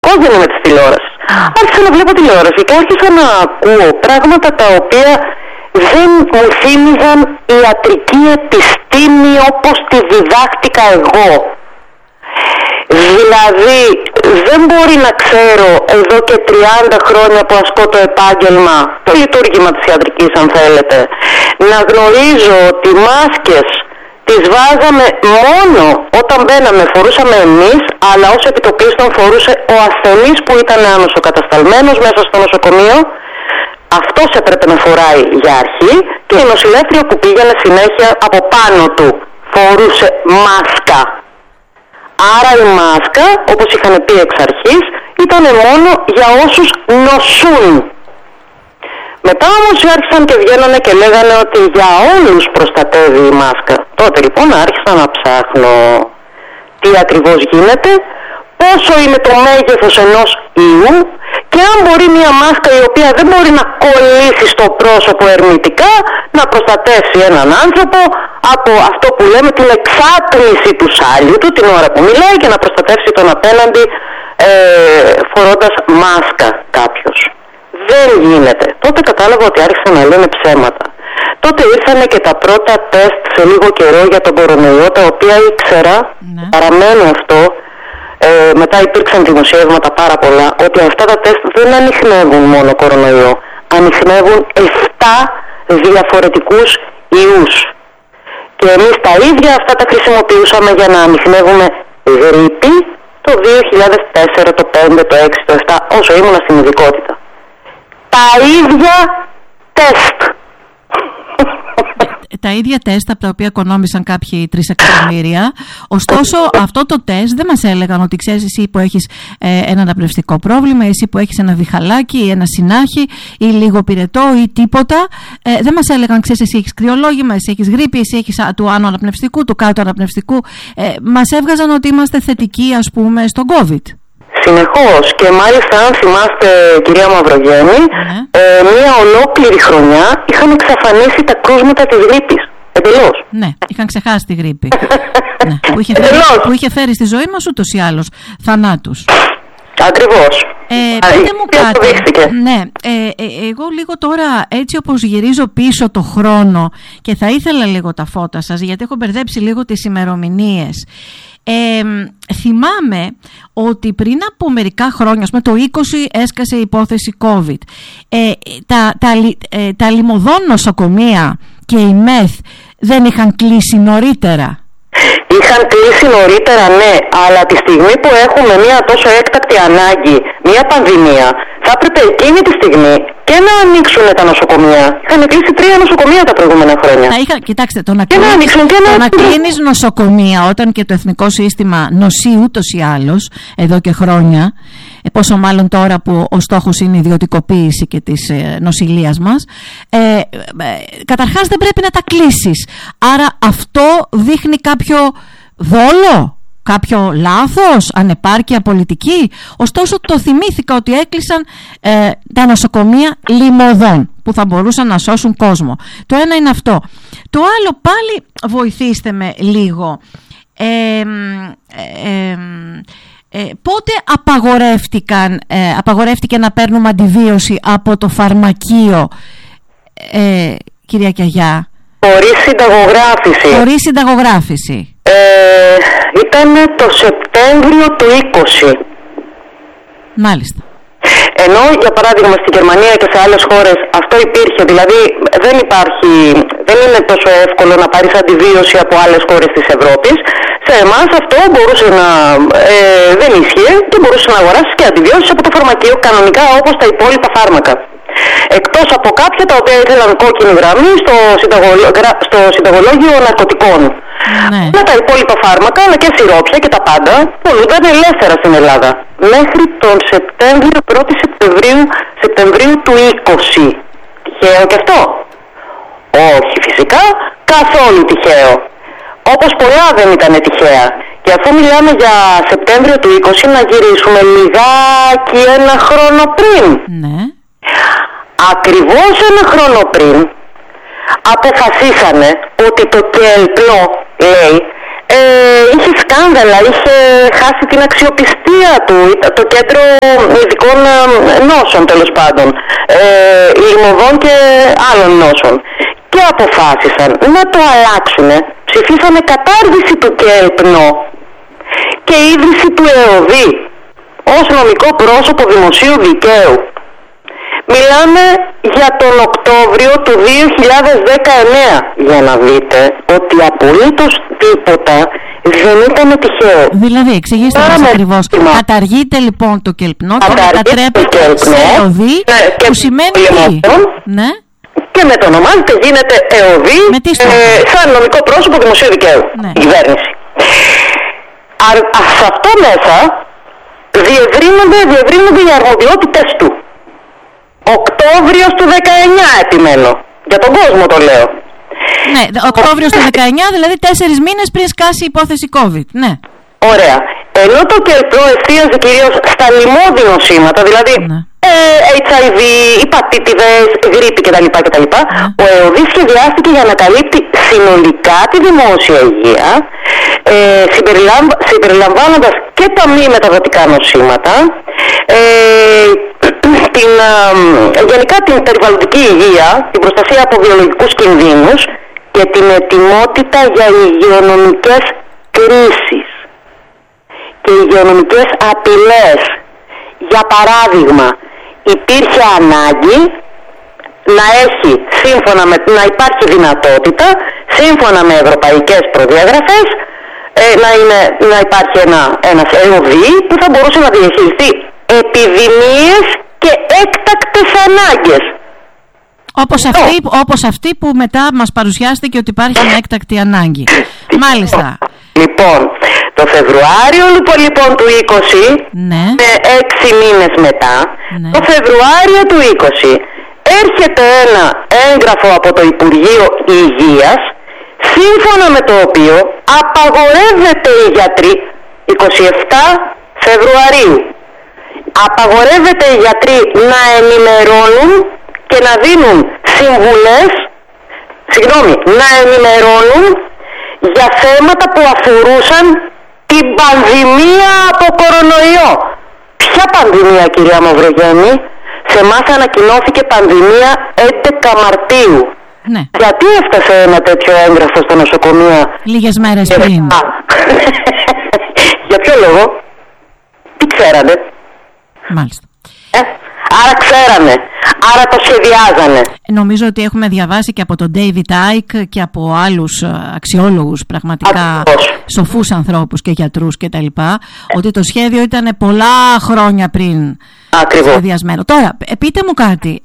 δεν είμαι της τηλεόρασης. Άρχισα να βλέπω τηλεόραση και άρχισα να ακούω πράγματα τα οποία δεν μου θύμιζαν ιατρική επιστήμη όπως τη διδάχτηκα εγώ. Δηλαδή δεν μπορεί να ξέρω εδώ και 30 χρόνια που ασκώ το επάγγελμα, το λειτουργήμα της ιατρικής αν θέλετε, να γνωρίζω ότι μάσκες τις βάζαμε μόνο όταν μπαίναμε, φορούσαμε εμείς, αλλά ως επιτοπλίστων φορούσε ο ασθενής που ήταν ανοσοκατασταλμένος μέσα στο νοσοκομείο. Αυτός έπρεπε να φοράει για αρχή και η νοσηλεύτρια που πήγαινε συνέχεια από πάνω του φορούσε μάσκα. Άρα η μάσκα, όπως είχαν πει εξ αρχής, ήταν μόνο για όσους νοσούν. Μετά όμως άρχισαν και βγαίνανε και λέγανε ότι για όλους προστατεύει η μάσκα. Τότε λοιπόν άρχισα να ψάχνω τι ακριβώς γίνεται, πόσο είναι το μέγεθος ενός ιού και αν μπορεί μια μάσκα η οποία δεν μπορεί να κολλήσει στο πρόσωπο ερμητικά να προστατεύσει έναν άνθρωπο από αυτό που λέμε την εξάτμιση του σάλιου του την ώρα που μιλάει και να προστατεύσει τον απέναντι φορώντας μάσκα κάποιος. Δεν γίνεται. Τότε κατάλαβα ότι άρχισαν να λένε ψέματα. Τότε ήρθανε και τα πρώτα τεστ σε λίγο καιρό για τον κορονοϊό, τα οποία ήξερα, παραμένει αυτό, μετά υπήρξαν δημοσιεύματα πάρα πολλά, ότι αυτά τα τεστ δεν ανιχνεύουν μόνο κορονοϊό, ανιχνεύουν 7 διαφορετικούς ιούς. Και εμείς τα ίδια αυτά τα χρησιμοποιούσαμε για να ανιχνεύουμε γρίπη το 2004, το 5, το 6, το 7, όσο ήμουνα στην ειδικότητα. Τα ίδια τεστ. Τα ίδια τεστ από τα οποία οικονόμησαν κάποιοι 3 εκατομμύρια. Ωστόσο, αυτό το τεστ δεν μας έλεγαν ότι ξέρεις εσύ που έχεις ένα αναπνευστικό πρόβλημα, εσύ που έχεις ένα διχαλάκι ή ένα συνάχη ή λίγο πυρετό ή τίποτα. Δεν μας έλεγαν, ξέρεις εσύ έχεις κρυολόγημα, εσύ έχεις γρίπη, εσύ έχεις του άνω αναπνευστικού, του κάτω αναπνευστικού. Μας έβγαζαν ότι είμαστε θετικοί, ας πούμε, στον COVID. Συνεχώς, και μάλιστα αν θυμάστε κυρία Μαυρογέννη, μία ολόκληρη χρονιά είχαν εξαφανίσει τα κρούσματα της γρίπης. Εντελώς. Ναι, είχαν ξεχάσει τη γρίπη. Ναι, που είχε φέρει στη ζωή μας ούτως ή άλλως θανάτους. Ακριβώς. Πείτε μου κάτι. Ναι, εγώ λίγο τώρα έτσι όπως γυρίζω πίσω το χρόνο και θα ήθελα λίγο τα φώτα σας γιατί έχω μπερδέψει λίγο τις ημερομηνίες. Θυμάμαι ότι πριν από μερικά χρόνια, με το 20 έσκασε η υπόθεση COVID. Τα λιμωδών νοσοκομεία και η ΜΕΘ δεν είχαν κλείσει νωρίτερα? Είχαν κλείσει νωρίτερα, ναι, αλλά τη στιγμή που έχουμε μια τόσο έκτακτη ανάγκη, μια πανδημία, θα έπρεπε εκείνη τη στιγμή και να ανοίξουν τα νοσοκομεία. Είχαν κλείσει 3 νοσοκομεία τα προηγούμενα χρόνια. Κοιτάξτε, το να κλείνεις νοσοκομεία όταν και το εθνικό σύστημα νοσεί ούτως ή άλλως εδώ και χρόνια, πόσο μάλλον τώρα που ο στόχος είναι η ιδιωτικοποίηση και της νοσηλείας μας, καταρχάς δεν πρέπει να τα κλείσεις. Άρα αυτό δείχνει κάποιο δόλο, κάποιο λάθος, ανεπάρκεια πολιτική. Ωστόσο το θυμήθηκα ότι έκλεισαν τα νοσοκομεία λιμωδών που θα μπορούσαν να σώσουν κόσμο. Το ένα είναι αυτό. Το άλλο πάλι βοηθήστε με λίγο. Πότε απαγορεύτηκε να παίρνουμε αντιβίωση από το φαρμακείο, κυρία Κιαγιά? Χωρίς συνταγογράφηση. Ήταν το Σεπτέμβριο του 20. Μάλιστα. Ενώ για παράδειγμα στη Γερμανία και σε άλλες χώρες αυτό υπήρχε, δηλαδή δεν είναι τόσο εύκολο να πάρεις αντιβίωση από άλλες χώρες της Ευρώπης. Σε εμάς αυτό μπορούσε να δεν ίσχυε και μπορούσε να αγοράσεις και αντιβίωση από το φαρμακείο κανονικά όπως τα υπόλοιπα φάρμακα. Εκτός από κάποια τα οποία ήθελαν κόκκινη γραμμή στο συνταγολόγιο ναρκωτικών. Ναι. Με τα υπόλοιπα φάρμακα αλλά και σιρόπια και τα πάντα πολλούνταν ελεύθερα στην Ελλάδα. Μέχρι τον Σεπτέμβριο, 1η Σεπτεμβρίου του 20. Τυχαίο και αυτό? Όχι φυσικά, καθόλου τυχαίο. Όπως πολλά δεν ήταν τυχαία. Και αφού μιλάμε για Σεπτέμβριο του 20, να γυρίσουμε λιγάκι 1 χρόνο πριν. Ναι. Ακριβώς 1 χρόνο πριν αποφασίσανε ότι το κέλπλο, λέει, είχε σκάνδαλα, είχε χάσει την αξιοπιστία του, το κέντρο ειδικών νόσων τέλος πάντων, λιμωδών και άλλων νόσων, και αποφάσισαν να το αλλάξουν. Ψηφίσανε κατάργηση του ΚΕΛΠΝΟ και ίδρυση του ΕΟΔΗ ως νομικό πρόσωπο δημοσίου δικαίου. Μιλάμε για τον Οκτώβριο του 2019, για να δείτε ότι απολύτως τίποτα δεν ήταν τυχαίο. Δηλαδή, εξηγήστε μας ακριβώς. Καταργείται λοιπόν το ΚΕΛΠΝΟ και μετατρέπεται σε ΕΟΔΗ, που σημαίνει τι? Ναι. Και μετονομάζεται, γίνεται ΕΟΔΗ, σαν νομικό πρόσωπο δημοσίου δικαίου. Ναι. Η κυβέρνηση. Σε αυτό μέσα διευρύνονται οι αρμοδιότητες του. Οκτώβριος του 19 επιμένω. Για τον κόσμο το λέω. Ναι, Οκτώβριος του 19, δηλαδή 4 μήνες πριν σκάσει η υπόθεση COVID. Ναι. Ωραία. Ενώ το ΚΕΛΠΝΟ εστίαζε κυρίως στα λοιμώδη νοσήματα, δηλαδή HIV, υπατήτηδες, γρίπη κτλ. Ο ΕΟΔΗ σχεδιάστηκε για να καλύπτει συνολικά τη δημόσια υγεία, συμπεριλαμβάνοντας και τα μη μεταδοτικά νοσήματα, γενικά την περιβαλλοντική υγεία, την προστασία από βιολογικούς κινδύνους και την ετοιμότητα για υγειονομικές κρίσεις και υγειονομικές απειλές. Για παράδειγμα, υπήρχε ανάγκη να υπάρχει δυνατότητα, σύμφωνα με ευρωπαϊκές προδιαγραφές, να υπάρχει ένας ΕΟΔΗ που θα μπορούσε να διαχειριστεί επιδημίες και έκτακτες ανάγκες. Όπως αυτή που μετά μας παρουσιάστηκε ότι υπάρχει μια έκτακτη ανάγκη. Μάλιστα. Λοιπόν, το Φεβρουάριο λοιπόν του 20, ναι, 6 μήνες μετά, ναι, το Φεβρουάριο του 20 έρχεται ένα έγγραφο από το Υπουργείο Υγείας, σύμφωνα με το οποίο απαγορεύεται οι γιατροί, 27 Φεβρουαρίου, απαγορεύεται οι γιατροί να ενημερώνουν και να δίνουν συμβουλές, να ενημερώνουν για θέματα που αφορούσαν την πανδημία από κορονοϊό. Ποια πανδημία, κυρία Μαυρογέννη? Σε εμάς ανακοινώθηκε πανδημία 11 Μαρτίου. Ναι. Γιατί έφτασε ένα τέτοιο έγγραφο στο νοσοκομείο λίγες μέρες πριν? Για ποιο λόγο? Τι ξέρανε? Μάλιστα. Άρα ξέρανε, άρα το σχεδιάζανε. Νομίζω ότι έχουμε διαβάσει και από τον David Icke και από άλλους αξιόλογους, πραγματικά σοφούς ανθρώπους και γιατρούς και τα λοιπά, ότι το σχέδιο ήταν πολλά χρόνια πριν σχεδιασμένο. Τώρα, πείτε μου κάτι.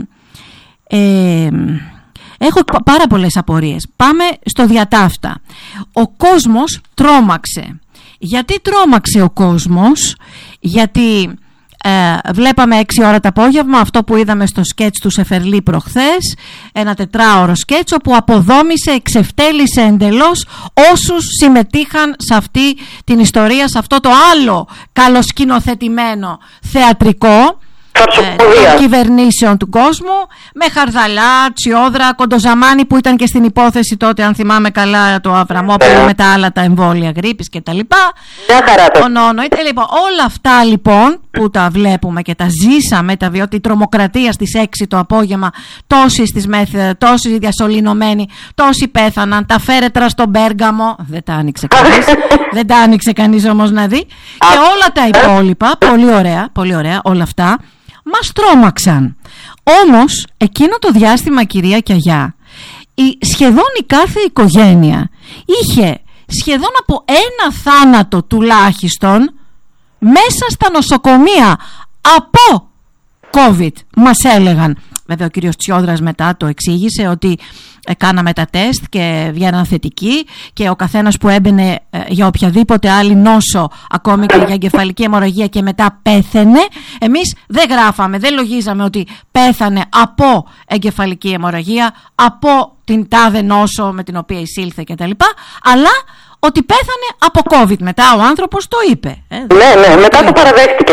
Έχω πάρα πολλές απορίες. Πάμε στο διατάφτα. Ο κόσμος τρόμαξε. Γιατί τρόμαξε ο κόσμος? Γιατί βλέπαμε 6 ώρα το απόγευμα αυτό που είδαμε στο σκέτς του Σεφερλί προχθές, ένα 4ωρο σκέτς όπου αποδόμησε, εξευτέλισε εντελώς όσους συμμετείχαν σε αυτή την ιστορία, σε αυτό το άλλο καλοσκηνοθετημένο θεατρικό των κυβερνήσεων του κόσμου, με Χαρδαλά, Τσιόδρα, Κοντοζαμάνι που ήταν και στην υπόθεση τότε, αν θυμάμαι καλά, το Αβραμόπουλο με τα άλλα τα εμβόλια γρίπης και τα λοιπά. Λοιπόν, όλα αυτά λοιπόν που τα βλέπουμε και τα ζήσαμε, τη τρομοκρατία στις 6 το απόγευμα, τόσοι διασωληνωμένοι, τόσοι πέθαναν, τα φέρετρα στον Πέργαμο, δεν τα άνοιξε κανείς, δεν τα άνοιξε κανείς όμως να δει, και όλα τα υπόλοιπα, πολύ ωραία όλα αυτά, μας τρόμαξαν. Όμως εκείνο το διάστημα, κυρία Κιαγιά, σχεδόν η κάθε οικογένεια είχε σχεδόν από ένα θάνατο τουλάχιστον μέσα στα νοσοκομεία από COVID, μας έλεγαν. Βέβαια ο κύριος Τσιόδρας μετά το εξήγησε ότι κάναμε τα τεστ και βγαίναν θετικοί και ο καθένας που έμπαινε για οποιαδήποτε άλλη νόσο, ακόμη και για εγκεφαλική αιμορραγία, και μετά πέθαινε, εμείς δεν γράφαμε, δεν λογίζαμε ότι πέθανε από εγκεφαλική αιμορραγία, από την τάδε νόσο με την οποία εισήλθε κτλ, αλλά ότι πέθανε από COVID. Μετά ο άνθρωπος το είπε. Ναι, μετά το παραδέχτηκε.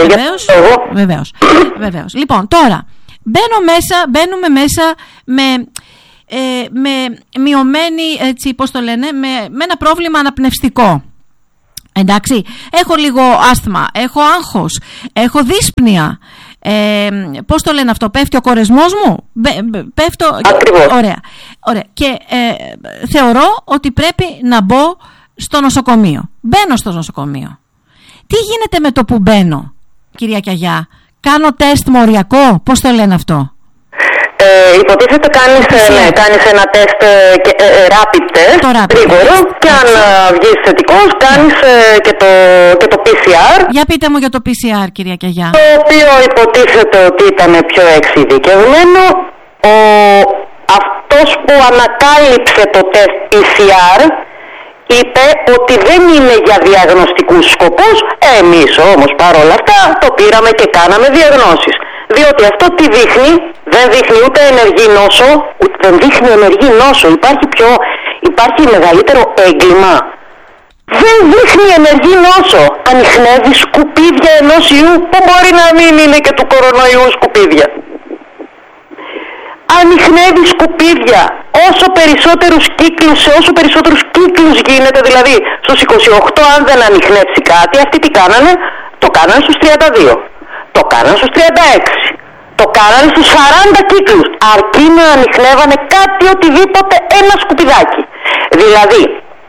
Βεβαίως. Λοιπόν, τώρα μπαίνουμε μέσα με με μειωμένη, έτσι, πώς το λένε, με ένα πρόβλημα αναπνευστικό. Εντάξει, έχω λίγο άσθμα, έχω άγχος, έχω δύσπνοια. Πώς το λένε αυτό, πέφτει ο κορεσμός μου, πέφτω. Ωραία. Και θεωρώ ότι πρέπει να μπω στο νοσοκομείο. Μπαίνω στο νοσοκομείο. Τι γίνεται με το που μπαίνω, κυρία Κιαγιά? Κάνω τεστ μοριακό, πώς το λένε αυτό? Υποτίθεται κάνεις ένα τεστ rapid test, γρήγορο, και αν βγεις θετικός κάνεις και το PCR. Για πείτε μου για το PCR, κυρία Κιαγιά. Το οποίο υποτίθεται ότι ήταν πιο εξειδικευμένο. Αυτός που ανακάλυψε το τεστ PCR είπε ότι δεν είναι για διαγνωστικούς σκοπούς. Εμείς όμως παρόλα αυτά το πήραμε και κάναμε διαγνώσεις. Διότι αυτό τι δείχνει? Δεν δείχνει ούτε ενεργή νόσο, δεν δείχνει ενεργή νόσο. Υπάρχει μεγαλύτερο έγκλημα? Δεν δείχνει ενεργή νόσο. Ανιχνεύει σκουπίδια ενός ιού που μπορεί να μην είναι και του κορονοϊού σκουπίδια. Ανιχνεύει σκουπίδια σε όσο περισσότερους κύκλους γίνεται. Δηλαδή στους 28 αν δεν ανιχνεύσει κάτι, αυτοί τι κάνανε? Το κάνανε στους 32. Το κάνανε στους 36. Το κάνανε στους 40 κύκλους. Αρκεί να ανιχνεύανε κάτι, οτιδήποτε, ένα σκουπιδάκι. Δηλαδή,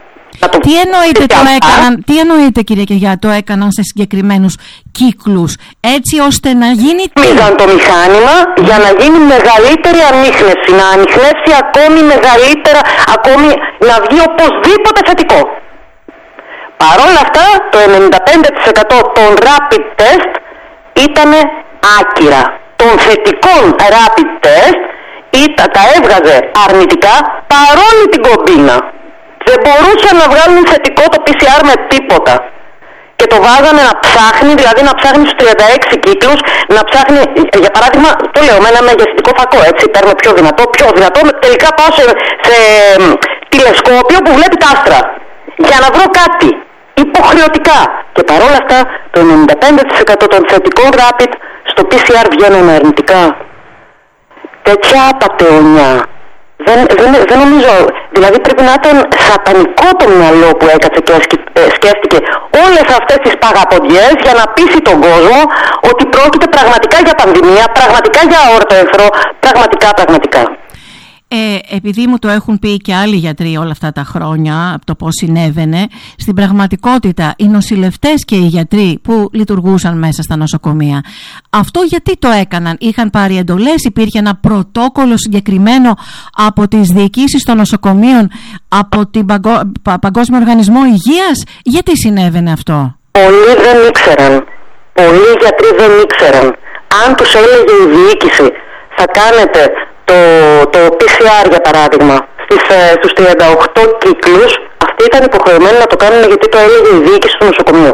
τι εννοείται, κυρία Κιαγιά, το έκαναν σε συγκεκριμένους κύκλους, έτσι ώστε να γίνει... Μίζαν το μηχάνημα για να γίνει μεγαλύτερη ανίχνευση, να ανιχνεύσει ακόμη μεγαλύτερα, ακόμη να βγει οπωσδήποτε θετικό. Παρ' όλα αυτά, το 95% των rapid test ήταν άκυρα. Των θετικών rapid test τα έβγαζε αρνητικά παρόλη την κομπίνα. Δεν μπορούσαν να βγάλουν θετικό το PCR με τίποτα. Και το βάζανε να ψάχνει, δηλαδή να ψάχνει στους 36 κύκλους, να ψάχνει, για παράδειγμα, το λέω με ένα μεγεθυντικό φακό, έτσι, παίρνω πιο δυνατό, τελικά πάω σε τηλεσκόπιο που βλέπει τα άστρα, για να βρω κάτι, υποχρεωτικά. Και παρόλα αυτά, το 95% των θετικών rapid στο PCR βγαίνουν αρνητικά. Τέτοια απατεωνιά. Δεν νομίζω, δηλαδή πρέπει να ήταν σατανικό το μυαλό που έκατσε και σκέφτηκε όλες αυτές τις παγαποντιές για να πείσει τον κόσμο ότι πρόκειται πραγματικά για πανδημία, πραγματικά για αόρτο εχθρό, πραγματικά. Επειδή μου το έχουν πει και άλλοι γιατροί όλα αυτά τα χρόνια από το πώς συνέβαινε, στην πραγματικότητα οι νοσηλευτές και οι γιατροί που λειτουργούσαν μέσα στα νοσοκομεία, αυτό γιατί το έκαναν? Είχαν πάρει εντολές, υπήρχε ένα πρωτόκολλο συγκεκριμένο από τις διοικήσεις των νοσοκομείων, από την Παγκόσμιο Οργανισμό Υγείας? Γιατί συνέβαινε αυτό? Πολλοί δεν ήξεραν. Πολλοί γιατροί δεν ήξεραν. Αν τους έλεγε η διοίκηση θα κάνετε το PCR για παράδειγμα στους 38 κύκλους, αυτοί ήταν υποχρεωμένοι να το κάνουν γιατί το έλεγε η διοίκηση του νοσοκομείου.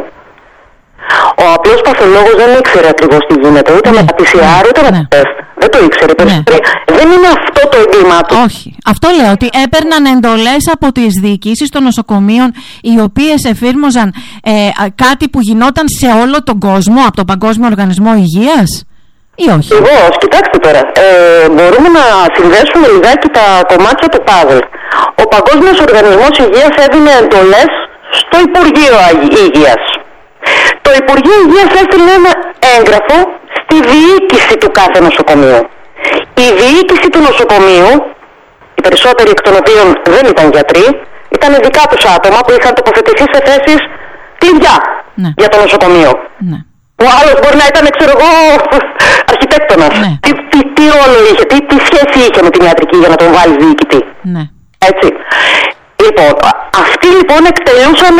Ο απλός παθολόγος δεν ήξερε ακριβώς τι γίνεται, ούτε με τα PCR ούτε με τα τεστ. Δεν το ήξερε. Δεν είναι αυτό το έγκλημά του. Όχι. Αυτό λέω, ότι έπαιρναν εντολές από τις διοικήσεις των νοσοκομείων, οι οποίες εφήρμοζαν κάτι που γινόταν σε όλο τον κόσμο από τον Παγκόσμιο Οργανισμό Υγείας. Ή όχι? Κοιτάξτε τώρα, μπορούμε να συνδέσουμε λιγάκι τα κομμάτια του παζλ. Ο Παγκόσμιος Οργανισμός Υγείας έδινε εντολές στο Υπουργείο Υγείας. Το Υπουργείο Υγείας έστειλε ένα έγγραφο στη διοίκηση του κάθε νοσοκομείου. Η διοίκηση του νοσοκομείου, οι περισσότεροι εκ των οποίων δεν ήταν γιατροί, ήταν δικά τους άτομα που είχαν τοποθετηθεί σε θέσεις κλειδιά για το νοσοκομείο. Ναι. Ο άλλος μπορεί να ήταν, ξέρω εγώ, αρχιτέκτονας. Ναι. Τι ρόλο είχε, τι σχέση είχε με την ιατρική για να τον βάλει διοικητή. Ναι. Έτσι. Λοιπόν, αυτοί λοιπόν εκτελούσαν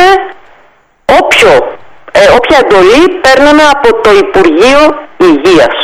όποια εντολή παίρνανε από το Υπουργείο Υγείας.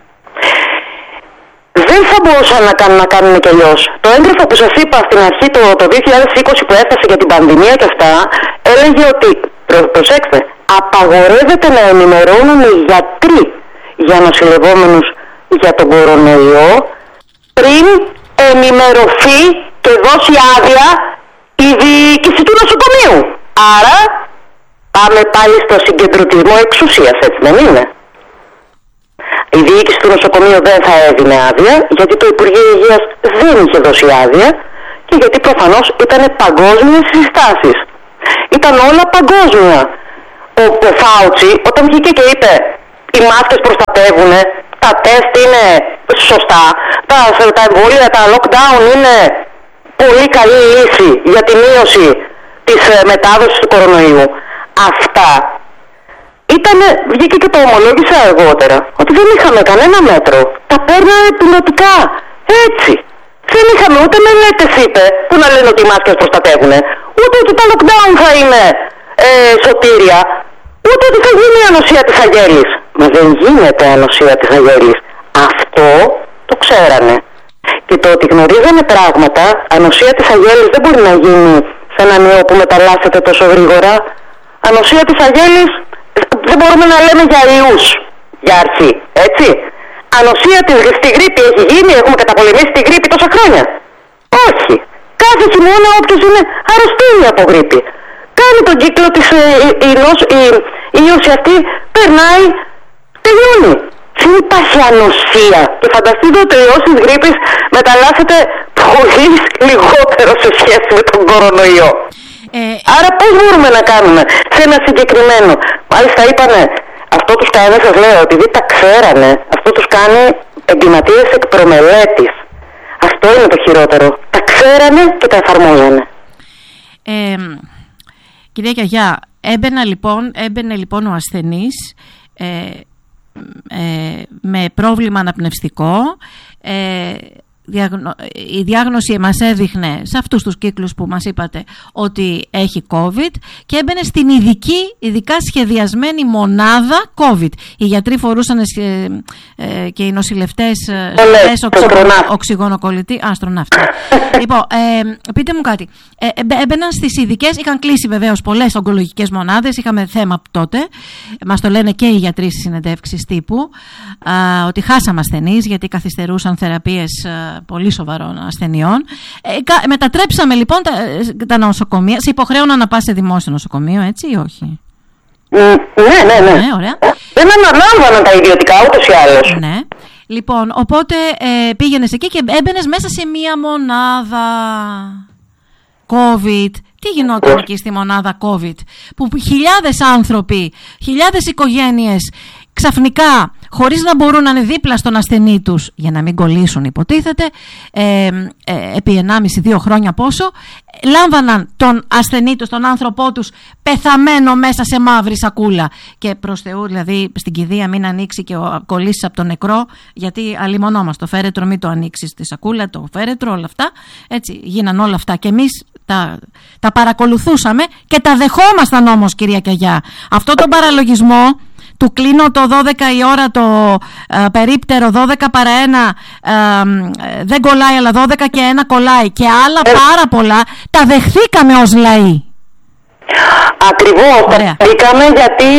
Δεν θα μπορούσαν να κάνουν και αλλιώς. Το έγγραφο που σας είπα στην αρχή το 2020 που έφτασε για την πανδημία και αυτά, έλεγε ότι, προσέξτε, απαγορεύεται να ενημερώνουν οι γιατροί για νοσηλευόμενους για τον κορονοϊό πριν ενημερωθεί και δώσει άδεια η διοίκηση του νοσοκομείου. Άρα πάμε πάλι στο συγκεντρωτισμό εξουσίας, έτσι δεν είναι? η διοίκηση του νοσοκομείου δεν θα έδινε άδεια, γιατί το Υπουργείο Υγείας δεν είχε δώσει άδεια και γιατί προφανώς ήταν παγκόσμιες συστάσεις. Ήταν όλα παγκόσμια. Ο Φάουτσι όταν βγήκε και είπε οι μάσκες προστατεύουν, τα τεστ είναι σωστά, τα εμβόλια, τα lockdown είναι πολύ καλή λύση για τη μείωση της μετάδοσης του κορονοϊού. Αυτά βγήκε και το ομολόγησα αργότερα, ότι δεν είχαμε κανένα μέτρο. Τα παίρνανε πιλωτικά, έτσι. Δεν είχαμε ούτε μελέτες, είπε, που να λένε ότι οι μάσκες προστατεύουν, ούτε ότι τα lockdown θα είναι σωτήρια, ούτε ότι θα γίνει η ανοσία της Αγέλης. Μα δεν γίνεται ανοσία της Αγέλης. Αυτό το ξέρανε. Και το ότι γνωρίζανε πράγματα, ανοσία της Αγέλης δεν μπορεί να γίνει σε έναν ιό που μεταλλάσσεται τόσο γρήγορα. Ανοσία της Αγέλης δεν μπορούμε να λέμε για ιούς, για αρχή, έτσι. Ανοσία στη γρίπη έχει γίνει, έχουμε καταπολεμήσει τη γρίπη τόσα χρόνια. Όχι. Κάθε χειμώνα όποιος είναι αρρωσταίνει από γρίπη. Κάνει τον κύκλο της η ίωση αυτή, περνάει, τελειώνει. Δεν υπάρχει ανοσία. Και φανταστείτε ότι ο ιός της γρίπης μεταλλάσσεται πολύ λιγότερο σε σχέση με τον κορονοϊό. Άρα πώς μπορούμε να κάνουμε σε ένα συγκεκριμένο. Μάλιστα είπανε, αυτό τους κάνει, σας λέω, επειδή τα ξέρανε, αυτό τους κάνει εγκληματίες εκ προμελέτης. Αυτό είναι το χειρότερο. Τα ξέρανε και τα εφαρμόζανε. Κυρία Κιαγιά, έμπαινε λοιπόν ο ασθενής με πρόβλημα αναπνευστικό. Η διάγνωση μας έδειχνε σε αυτούς τους κύκλους που μας είπατε ότι έχει COVID και έμπαινε στην ειδικά σχεδιασμένη μονάδα COVID. Οι γιατροί φορούσαν και οι νοσηλευτές οξυγονοκολλητή, αστροναύτη. Λοιπόν, πείτε μου κάτι. Έμπαιναν στις ειδικές, είχαν κλείσει βεβαίως πολλές ογκολογικές μονάδες, είχαμε θέμα τότε, μας το λένε και οι γιατροί στις συνεντεύξεις τύπου, ότι χάσαμε ασθενείς γιατί καθυστερούσαν θεραπείες πολύ σοβαρών ασθενειών. Μετατρέψαμε λοιπόν τα νοσοκομεία. Σε υποχρέωνα να πας σε δημόσιο νοσοκομείο, έτσι ή όχι? Ναι. Ωραία. Δεν αναλάμβαναν τα ιδιωτικά ούτως ή άλλως. Ναι. Λοιπόν, οπότε πήγαινες εκεί και έμπαινες μέσα σε μία μονάδα COVID. Τι γινόταν εκεί στη μονάδα COVID, που χιλιάδες άνθρωποι, χιλιάδες οικογένειες ξαφνικά, χωρίς να μπορούν να είναι δίπλα στον ασθενή τους, για να μην κολλήσουν υποτίθεται, επί 1,5-2 χρόνια πόσο, λάμβαναν τον ασθενή τους, τον άνθρωπό τους, πεθαμένο μέσα σε μαύρη σακούλα. Και προς Θεού, δηλαδή, στην κηδεία μην ανοίξει και κολλήσεις από τον νεκρό, γιατί αλλημωνόμαστε. Το φέρετρο μην το ανοίξεις στη σακούλα, το φέρετρο, όλα αυτά. Έτσι, γίναν όλα αυτά. Και εμείς τα παρακολουθούσαμε και τα δεχόμασταν όμως, κυρία Κιαγιά. Αυτό τον παραλογισμό του κλείνω το 12 η ώρα το περίπτερο, 12 παρά 1 δεν κολλάει, αλλά 12 και 1 κολλάει και άλλα πάρα πολλά, τα δεχθήκαμε ως λαοί. Ακριβώς, τα δεχθήκαμε γιατί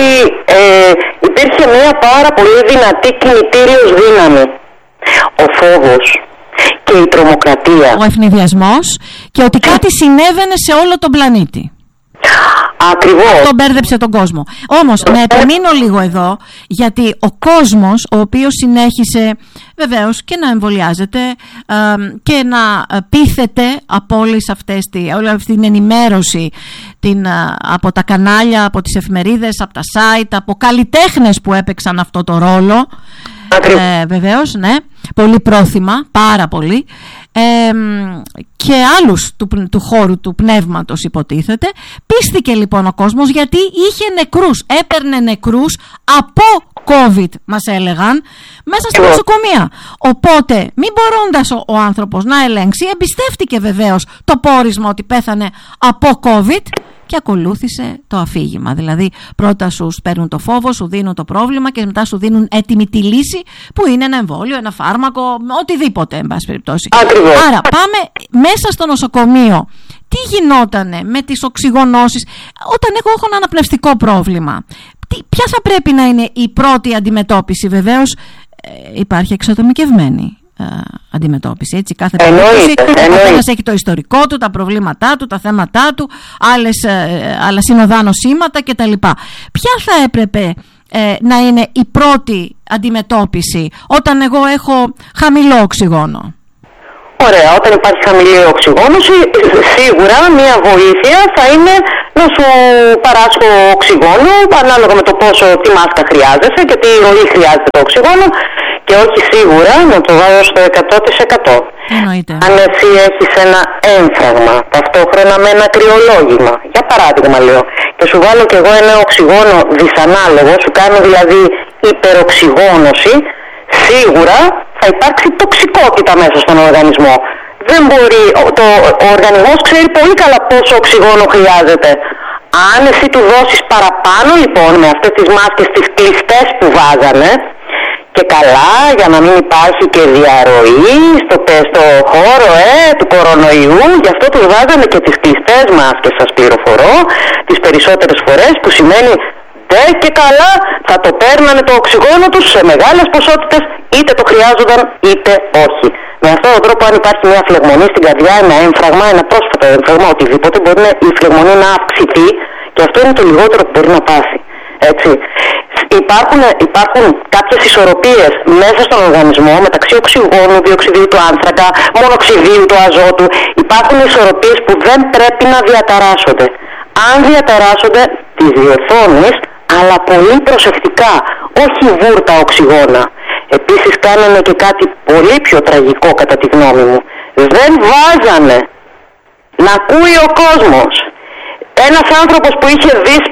υπήρχε μια πάρα πολύ δυνατή κινητήριος δύναμη. Ο φόβος και η τρομοκρατία. Ο ευνηδιασμός και ότι κάτι συνέβαινε σε όλο τον πλανήτη. Ακριβώς. Αυτό μπέρδεψε τον κόσμο. Όμως να επιμείνω λίγο εδώ, γιατί ο κόσμος, ο οποίος συνέχισε βεβαίως και να εμβολιάζεται και να πείθεται από όλη αυτή την ενημέρωση από τα κανάλια, από τις εφημερίδες, από τα site, από καλλιτέχνες που έπαιξαν αυτό το ρόλο, βεβαίως, ναι, πολύ πρόθυμα, πάρα πολύ, και άλλους του χώρου του πνεύματος υποτίθεται. Πίστηκε λοιπόν ο κόσμος, γιατί είχε νεκρούς, έπαιρνε νεκρούς από COVID, μας έλεγαν, μέσα στα νοσοκομεία. Οπότε μην μπορώντας ο άνθρωπος να ελέγξει, εμπιστεύτηκε βεβαίως το πόρισμα ότι πέθανε από COVID και ακολούθησε το αφήγημα. Δηλαδή πρώτα σου παίρνουν το φόβο, σου δίνουν το πρόβλημα και μετά σου δίνουν έτοιμη τη λύση, που είναι ένα εμβόλιο, ένα φάρμακο, οτιδήποτε εν πάση περιπτώσει. Άρα πάμε μέσα στο νοσοκομείο. Τι γινότανε με τις οξυγονώσεις όταν έχω ένα αναπνευστικό πρόβλημα? Ποια θα πρέπει να είναι η πρώτη αντιμετώπιση? Βεβαίως υπάρχει εξατομικευμένη αντιμετώπιση, έτσι, κάθε περίπτωση. Ο καθένας έχει το ιστορικό του, τα προβλήματά του, τα θέματά του, άλλα συνοδά νοσήματα κτλ. Ποια θα έπρεπε να είναι η πρώτη αντιμετώπιση όταν εγώ έχω χαμηλό οξυγόνο? Ωραία, όταν υπάρχει χαμηλή οξυγόνωση, σίγουρα μια βοήθεια θα είναι να σου παράσχω οξυγόνο ανάλογα με το πόσο, τι μάσκα χρειάζεσαι και τι ροή χρειάζεται το οξυγόνο, και όχι σίγουρα να το βάλω στο 100%. Εννοείται. Αν εσύ έχεις ένα έμφραγμα ταυτόχρονα με ένα κρυολόγημα, για παράδειγμα λέω, και σου βάλω κι εγώ ένα οξυγόνο δυσανάλογο, σου κάνω δηλαδή υπεροξυγόνωση, σίγουρα θα υπάρξει τοξικότητα μέσα στον οργανισμό. Δεν μπορεί, ο οργανισμός ξέρει πολύ καλά πόσο οξυγόνο χρειάζεται. Αν εσύ του δώσεις παραπάνω λοιπόν με αυτές τις μάσκες τις κλειστές που βάζανε, και καλά για να μην υπάρχει και διαρροή στο χώρο του κορονοϊού, γι' αυτό τους βάζανε και τις κλειστές μάσκες, σας πληροφορώ, τις περισσότερες φορές, που σημαίνει και καλά θα το παίρνανε το οξυγόνο τους σε μεγάλες ποσότητες, είτε το χρειάζονταν είτε όχι. Με αυτόν τον τρόπο, αν υπάρχει μια φλεγμονή στην καρδιά, ένα έμφραγμα, ένα πρόσφατο έμφραγμα, οτιδήποτε, μπορεί η φλεγμονή να αυξηθεί, και αυτό είναι το λιγότερο που μπορεί να πάθει. Έτσι. Υπάρχουν κάποιες ισορροπίες μέσα στον οργανισμό μεταξύ οξυγόνου, διοξιδίου του άνθρακα, μονοξιδίου του αζότου. Υπάρχουν ισορροπίες που δεν πρέπει να διαταράσσονται. Αν διαταράσσονται, τις διορθώνεις, αλλά πολύ προσεκτικά, όχι βούρτα οξυγόνα. Επίσης κάνανε και κάτι πολύ πιο τραγικό κατά τη γνώμη μου. Δεν βάζανε να ακούει ο κόσμος. Ένας άνθρωπος που είχε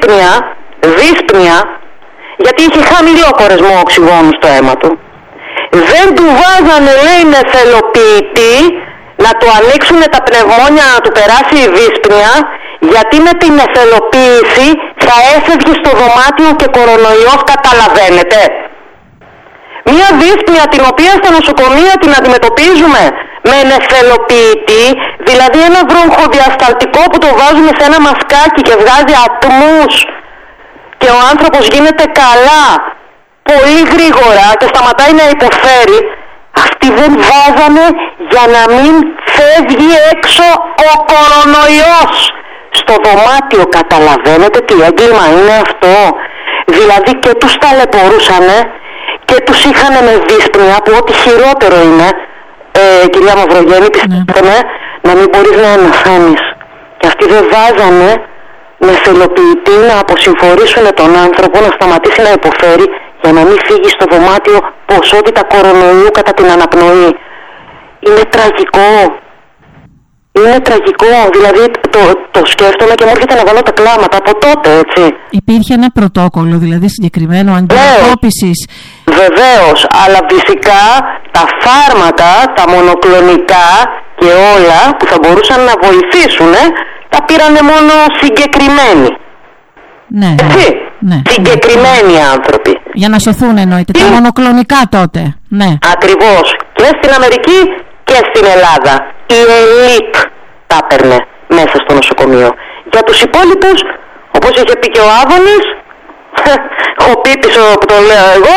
δύσπνοια, γιατί είχε χαμηλό κορεσμό οξυγόνου στο αίμα του, δεν του βάζανε, λέει, νεφελοποιητή να του ανοίξουν τα πνευμόνια, να του περάσει η δύσπνοια, γιατί με την νεφελοποίηση θα έφευγε στο δωμάτιο και κορονοϊός, καταλαβαίνετε. Μια δύσπνοια την οποία στα νοσοκομεία την αντιμετωπίζουμε με νεφελοποιητή, δηλαδή ένα βροχοδιασταλτικό που το βάζουμε σε ένα μασκάκι και βγάζει ατμούς και ο άνθρωπος γίνεται καλά πολύ γρήγορα και σταματάει να υποφέρει. Αυτοί δεν βάζανε για να μην φεύγει έξω ο κορονοϊός στο δωμάτιο. Καταλαβαίνετε τι έγκλημα είναι αυτό? Δηλαδή και τους ταλαιπωρούσανε και τους είχανε με δύσπνοια, που ό,τι χειρότερο είναι, κυρία Μαυρογέννη, πιστεύετε με, να μην μπορείς να αναθάνεις. Και αυτοί δεν βάζανε νεφελοποιητή να αποσυμφορήσουν τον άνθρωπο να σταματήσει να υποφέρει, για να μην φύγει στο δωμάτιο ποσότητα κορονοϊού κατά την αναπνοή. Είναι τραγικό. Είναι τραγικό. Δηλαδή το σκέφτομαι και μου έρχεται να βάλω τα κλάματα από τότε, έτσι. Υπήρχε ένα πρωτόκολλο, δηλαδή συγκεκριμένο αντιμετώπισης? Βεβαίως, αλλά φυσικά τα φάρμακα, τα μονοκλονικά και όλα που θα μπορούσαν να βοηθήσουν, τα πήρανε μόνο συγκεκριμένοι. Ναι, έτσι, ναι, συγκεκριμένοι άνθρωποι. Για να σωθούν εννοείται, τα μονοκλονικά τότε. Ναι. Ακριβώς. Και στην Αμερική και στην Ελλάδα. Η ελίτ τα έπαιρνε μέσα στο νοσοκομείο. Για τους υπόλοιπους, όπως είχε πει και ο Άδωνης, ο Πίπης που το λέω εγώ,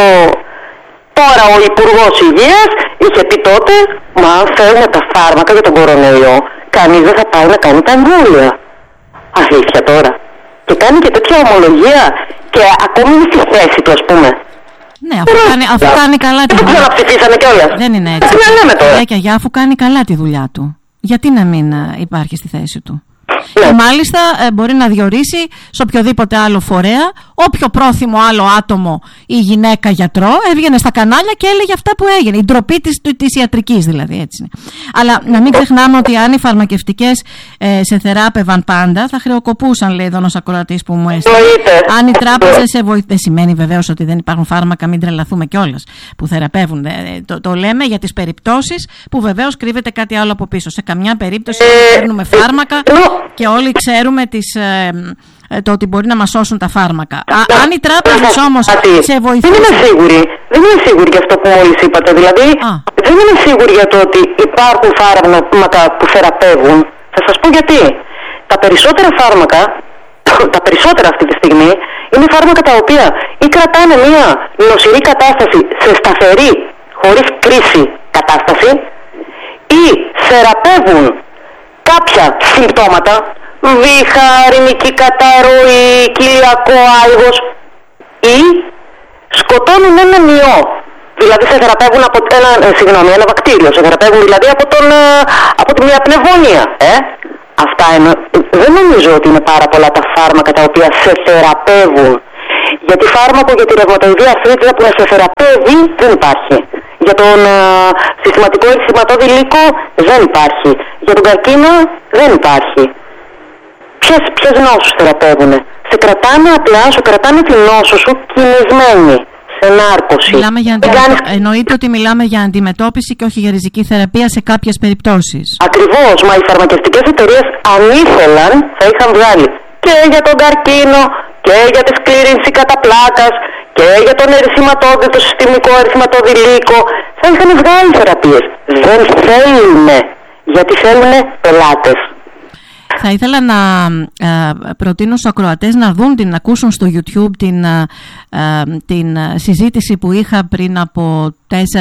τώρα ο Υπουργός Υγείας, είχε πει τότε, μα αν φέρνε τα φάρμακα για τον κορονοϊό, κανείς δεν θα πάει να κάνει τα εμβόλια. Αλήθεια τώρα. Και κάνει και τέτοια ομολογία και ακόμη είναι στη θέση του, ας πούμε. Ναι, αφού κάνει καλά τη δουλειά. Δεν ξαναψηφίσανε κιόλας. Δεν είναι έτσι. Τι να λέμε τώρα. Αφού κάνει καλά τη δουλειά του, γιατί να μην υπάρχει στη θέση του? Ναι. Και μάλιστα μπορεί να διορίσει σε οποιοδήποτε άλλο φορέα, όποιο πρόθυμο άλλο άτομο ή γυναίκα γιατρό έβγαινε στα κανάλια και έλεγε αυτά που έγινε. Η ντροπή της ιατρικής δηλαδή, έτσι είναι. Αλλά να μην ξεχνάμε ότι αν οι φαρμακευτικές σε θεράπευαν πάντα, θα χρεοκοπούσαν, λέει εδώ ένας ακροατής που μου έστειλε. Αν οι τράπεζες σε βοηθούν, δεν σημαίνει βεβαίως ότι δεν υπάρχουν φάρμακα, μην τρελαθούμε κιόλας, που θεραπεύουν. Το λέμε για τις περιπτώσεις που βεβαίως κρύβεται κάτι άλλο από πίσω. Σε καμιά περίπτωση παίρνουμε φάρμακα και όλοι ξέρουμε το ότι μπορεί να μας σώσουν τα φάρμακα. Αν οι τράπεζες όμως σε βοηθούν... Δεν είμαι σίγουρη για αυτό που μόλις είπατε. Δηλαδή, δεν είμαι σίγουρη για το ότι υπάρχουν φάρμακα που θεραπεύουν. Θα σας πω γιατί. Τα περισσότερα φάρμακα, τα περισσότερα αυτή τη στιγμή, είναι φάρμακα τα οποία ή κρατάνε μια νοσηρή κατάσταση σε σταθερή, χωρίς κρίση κατάσταση, ή θεραπεύουν κάποια συμπτώματα, βήχα, αρνητική καταρροή, κοιλιακό άλγος, ή σκοτώνουν έναν ιό. Δηλαδή σε θεραπεύουν από ένα βακτήριο, σε θεραπεύουν δηλαδή από τη μια πνευμονία. Αυτά δεν νομίζω ότι είναι πάρα πολλά τα φάρμακα τα οποία σε θεραπεύουν. Γιατί φάρμακο για τη ρευματοειδή αρθρίτιδα που να σε θεραπεύει δεν υπάρχει. Για τον συστηματικό ερυθυματώδη λύκο δεν υπάρχει. Για τον καρκίνο δεν υπάρχει. Ποιες νόσους θεραπεύουνε? Σε κρατάνε απλά, σου κρατάνε τη νόσο σου κινησμένη. Σε νάρκωση. Εννοείται ότι μιλάμε για αντιμετώπιση και όχι για ριζική θεραπεία σε κάποιες περιπτώσεις. Ακριβώς, μα οι φαρμακευτικές εταιρείες αν ήθελαν θα είχαν βγάλει και για τον καρκίνο και για τη σκλήρυνση κατά πλάκας και για τον ερυθυματώδη, το συστημικό ερυθυματώδη λύκο. Θα είχαν βγάλει θεραπείες. Δεν θέλουν, γιατί θέλουν πελάτες. Θα ήθελα να προτείνω στους ακροατές να ακούσουν στο YouTube την συζήτηση που είχα πριν από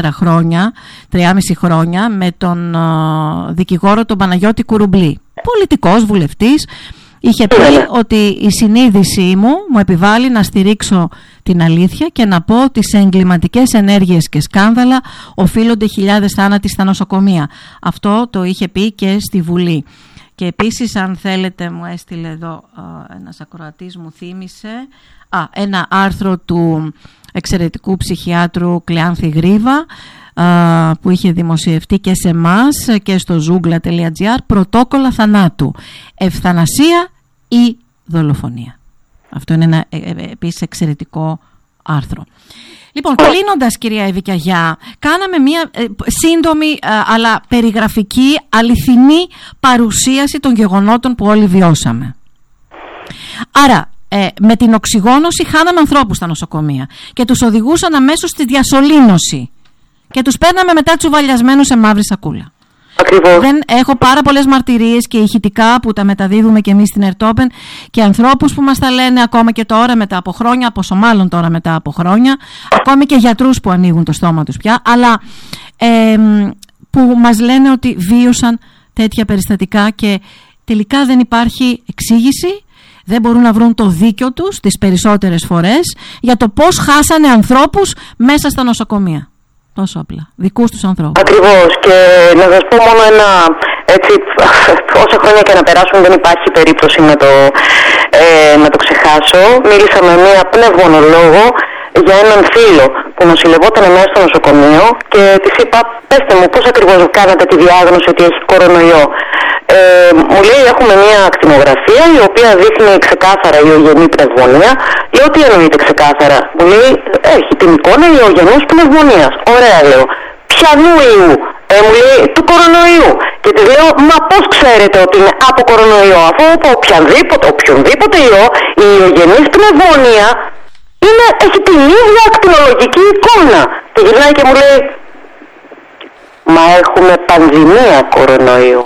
3,5 χρόνια με τον δικηγόρο τον Παναγιώτη Κουρουμπλή. Πολιτικός, βουλευτής. Είχε πει ότι η συνείδησή μου επιβάλλει να στηρίξω την αλήθεια και να πω ότι σε εγκληματικές ενέργειες και σκάνδαλα οφείλονται χιλιάδες θάνατοι στα νοσοκομεία. Αυτό το είχε πει και στη Βουλή. Και επίσης, αν θέλετε, μου έστειλε εδώ ένας ακροατής, μου θύμισε ένα άρθρο του εξαιρετικού ψυχιάτρου Κλεάνθη Γρίβα που είχε δημοσιευτεί και σε εμάς και στο zoogla.gr, πρωτόκολλα θανάτου, ευθανασία ή δολοφονία. Αυτό είναι ένα επίσης εξαιρετικό άρθρο. Λοιπόν, κλείνοντας, κυρία Εύη Κιαγιά, κάναμε μια σύντομη αλλά περιγραφική, αληθινή παρουσίαση των γεγονότων που όλοι βιώσαμε. Άρα, με την οξυγόνωση χάναμε ανθρώπους στα νοσοκομεία και τους οδηγούσαν αμέσως στη διασωλήνωση και τους παίρναμε μετά τσουβαλιασμένους σε μαύρη σακούλα. Έχω πάρα πολλές μαρτυρίες και ηχητικά που τα μεταδίδουμε και εμείς στην Ερτόπεν και ανθρώπους που μας τα λένε ακόμα και τώρα μετά από χρόνια, πόσο μάλλον τώρα μετά από χρόνια, ακόμη και γιατρούς που ανοίγουν το στόμα τους πια, αλλά που μας λένε ότι βίωσαν τέτοια περιστατικά και τελικά δεν υπάρχει εξήγηση, δεν μπορούν να βρουν το δίκιο τους τις περισσότερες φορές για το πώς χάσανε ανθρώπους μέσα στα νοσοκομεία. Τόσο απλά. Δικούς τους ανθρώπους. Ακριβώς. Και να σας πω μόνο ένα, έτσι, όσα χρόνια και να περάσουν δεν υπάρχει περίπτωση να το ξεχάσω. Μίλησα με μία πνευμονολόγο για έναν φίλο που νοσηλευόταν μέσα στο νοσοκομείο και της είπα, πέστε μου πώς ακριβώς κάνατε τη διάγνωση ότι έχει κορονοϊό. Μου λέει, έχουμε μια ακτινογραφία η οποία δείχνει ξεκάθαρα ιογενή πνευμονία. Λέω, τι εννοείται ξεκάθαρα? Μου λέει, έχει την εικόνα ιογενούς πνευμονίας. Ωραία, λέω. Ποιανού ιού? Μου λέει, του κορονοϊού. Και της λέω, μα πώς ξέρετε ότι είναι από κορονοϊό? Αφού από οποιονδήποτε ιό η ιογενής πνευμονία έχει την ίδια ακτινολογική εικόνα. Και γυρνάει και μου λέει, μα έχουμε πανδημία κορονοϊού.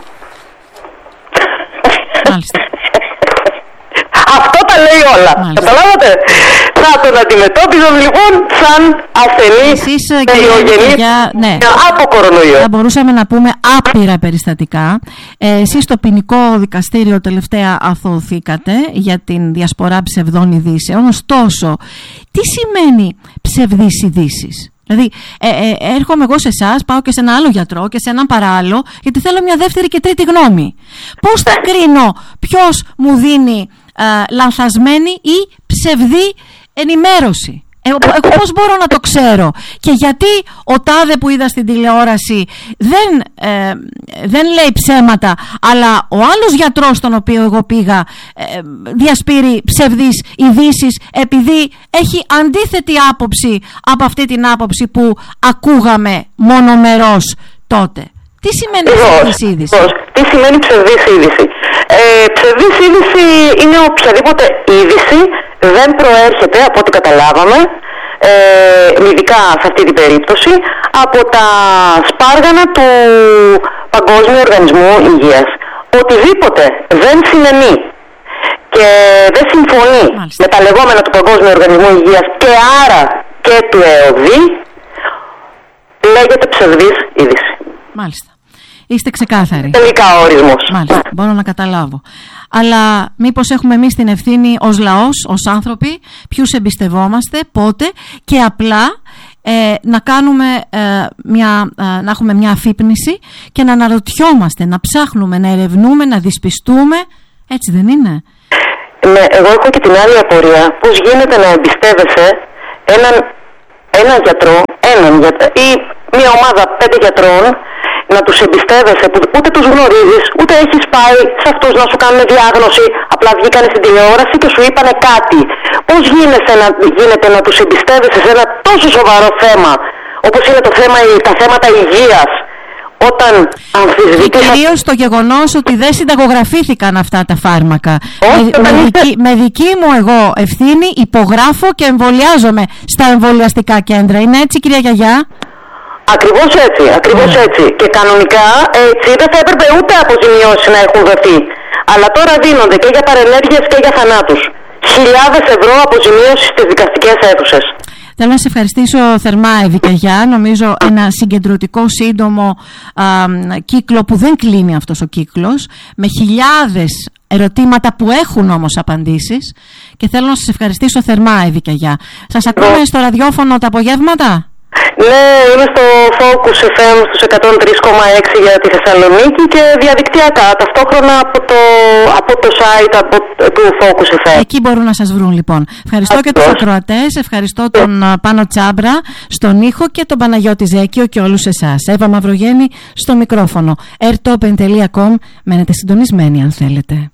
Μάλιστα. Αυτό τα λέει όλα. Καταλάβατε? Θα τον αντιμετώπιζαν λοιπόν σαν ασθενή ιογενή από κορονοϊό. Θα μπορούσαμε να πούμε άπειρα περιστατικά. Εσείς στο ποινικό δικαστήριο τελευταία αθωωθήκατε για την διασπορά ψευδών ειδήσεων. Ωστόσο, τι σημαίνει ψευδείς ειδήσεις? Δηλαδή, έρχομαι εγώ σε εσάς, πάω και σε ένα άλλο γιατρό και σε έναν παράλληλο, γιατί θέλω μια δεύτερη και τρίτη γνώμη. Πώς θα κρίνω ποιος μου δίνει λανθασμένη ή ψευδή ενημέρωση? Εγώ πώς μπορώ να το ξέρω? Και γιατί ο τάδε που είδα στην τηλεόραση δεν λέει ψέματα, αλλά ο άλλος γιατρός τον οποίο εγώ πήγα διασπείρει ψευδείς ειδήσεις επειδή έχει αντίθετη άποψη από αυτή την άποψη που ακούγαμε μονομερός τότε? Τι σημαίνει ψευδής είδηση? Τι σημαίνει ψευδής είδηση? Ψευδής είδηση είναι οποιαδήποτε είδηση δεν προέρχεται, από ό,τι καταλάβαμε, ειδικά σε αυτή την περίπτωση, από τα σπάργανα του Παγκόσμιου Οργανισμού Υγείας. Οτιδήποτε δεν συνενεί και δεν συμφωνεί με τα λεγόμενα του Παγκόσμιου Οργανισμού Υγείας και άρα και του ΕΟΔΗ, λέγεται ψευδής είδηση. Μάλιστα. Είστε ξεκάθαροι. Τελικά ο ορισμός. Μάλιστα, μπορώ να καταλάβω. Αλλά μήπως έχουμε εμείς την ευθύνη ως λαός, ως άνθρωποι, ποιους εμπιστευόμαστε, πότε και απλά να κάνουμε να έχουμε μια αφύπνιση και να αναρωτιόμαστε, να ψάχνουμε, να ερευνούμε, να δυσπιστούμε. Έτσι δεν είναι? Ναι, εγώ έχω και την άλλη απορία. Πώς γίνεται να εμπιστεύεσαι έναν γιατρό ή μια ομάδα 5 γιατρών, να τους εμπιστεύεσαι που ούτε τους γνωρίζεις, ούτε έχεις πάει σε αυτούς να σου κάνουν διάγνωση, απλά βγήκανε στην τηλεόραση και σου είπανε κάτι. Πώς γίνεται να τους εμπιστεύεσαι σε ένα τόσο σοβαρό θέμα, όπως είναι τα θέματα υγείας, όταν αμφισβητείς... Και κυρίως το γεγονός ότι δεν συνταγογραφήθηκαν αυτά τα φάρμακα. Με δική μου εγώ ευθύνη υπογράφω και εμβολιάζομαι στα εμβολιαστικά κέντρα. Είναι έτσι, κυρία Γιαγιά? Ακριβώς έτσι. Και κανονικά έτσι δεν θα έπρεπε ούτε αποζημιώσεις να έχουν δοθεί. Αλλά τώρα δίνονται και για παρενέργειες και για θανάτους. Χιλιάδες ευρώ αποζημίωση στις δικαστικές αίθουσες. Θέλω να σε ευχαριστήσω θερμά, Εύη Γιαγιά. Νομίζω ένα συγκεντρωτικό σύντομο κύκλο που δεν κλείνει αυτός ο κύκλος, με χιλιάδες ερωτήματα που έχουν όμως απαντήσεις, και θέλω να σας ευχαριστήσω θερμά, Εύη Γιαγιά. Σας ακούμε στο ραδιόφωνο τα απογεύματα? Ναι, είμαι στο Focus FM στους 103,6 για τη Θεσσαλονίκη και διαδικτυακά ταυτόχρονα από το site του Focus FM. Εκεί μπορούν να σας βρουν λοιπόν. Ευχαριστώ και τους ακροατές, ευχαριστώ τον Πάνο Τσάμπρα στον ήχο και τον Παναγιώτη Ζέκιο και όλους εσάς. Εύα Μαυρογέννη στο μικρόφωνο. airtopen.com. Μένετε συντονισμένοι αν θέλετε.